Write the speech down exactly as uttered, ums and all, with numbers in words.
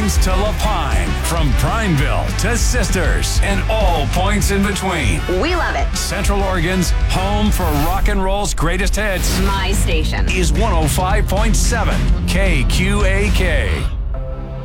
Springs to La Pine, from Prineville to Sisters, and all points in between. We love it. Central Oregon's home for rock and roll's greatest hits My station is one oh five point seven K Q A K.